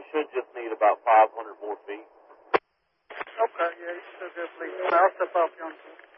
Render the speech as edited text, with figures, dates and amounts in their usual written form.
should just need about 500 more feet. Okay, yeah, you still good, please. I'll step off you on the